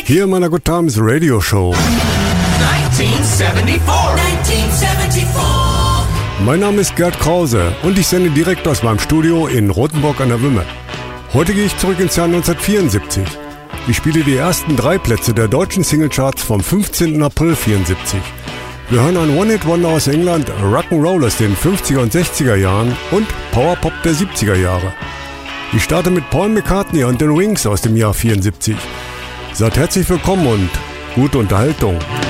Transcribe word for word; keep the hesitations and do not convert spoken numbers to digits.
Hier in meiner Good Times Radio Show. neunzehnhundertvierundsiebzig. neunzehnhundertvierundsiebzig. Mein Name ist Gerd Krause und ich sende direkt aus meinem Studio in Rothenburg an der Wümme. Heute gehe ich zurück ins Jahr neunzehnhundertvierundsiebzig. Ich spiele die ersten drei Plätze der deutschen Singlecharts vom fünfzehnten April vierundsiebzig. Wir hören ein One-Hit-Wonder aus England, Rock'n'Roll aus den fünfziger und sechziger Jahren und Powerpop der siebziger Jahre. Ich starte mit Paul McCartney und den Wings aus dem Jahr vierundsiebzig. Seid herzlich willkommen und gute Unterhaltung.